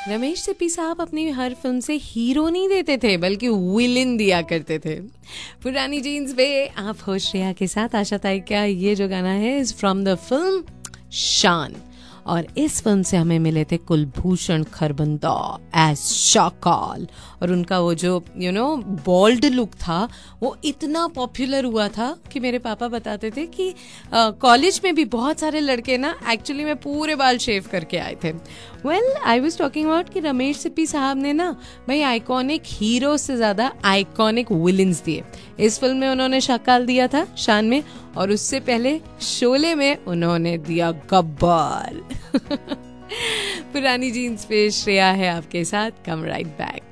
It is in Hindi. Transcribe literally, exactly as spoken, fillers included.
रमेश सिप्पी साहब अपनी हर फिल्म से हीरो नहीं देते थे बल्कि विलेन दिया करते थे। पुरानी जीन्स पे आप हो श्रेया के साथ आशा ताई क्या। ये जो गाना है इज फ्रॉम द फिल्म शान और इस फिल्म से हमें मिले थे कुलभूषण खरबंदा एज शाकाल और उनका वो जो यू नो बॉल्ड लुक था वो इतना पॉपुलर हुआ था कि मेरे पापा बताते थे कि कॉलेज uh, में भी बहुत सारे लड़के ना एक्चुअली में पूरे बाल शेव करके आए थे। Well I was talking about कि रमेश सिप्पी साहब ने ना भाई आइकॉनिक हीरो से ज्यादा आइकॉनिक विलेंस दिए। इस फिल्म में उन्होंने शाकाल दिया था शान में और उससे पहले शोले में उन्होंने दिया गब्बर। पुरानी जीन्स पे श्रेया है आपके साथ। कम राइट बैक।